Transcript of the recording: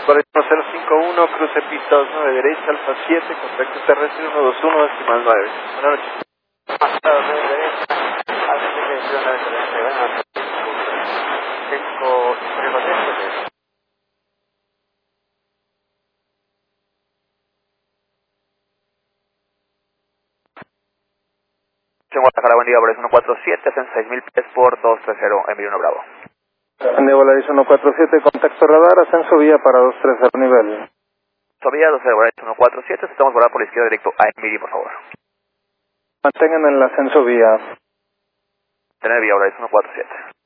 Volaris 1051, cruce pista 29 derecha, Alfa 7, contacto terrestre 121, decimal 9. Buenas noches. Hasta 9 derecha, hace que se una diferencia, bueno, 5, 3, Guadalajara, buen día, Volaris 147, hacen 6.000 pies por 230, Emilio 1 Bravo. Buen día, Volaris 147, contacto radar, ascenso vía para 230 nivel. Vía 12 de Volaris 147, estamos volando por la izquierda directo a Emilio, por favor. Mantengan el ascenso vía. Tener vía Volaris 147.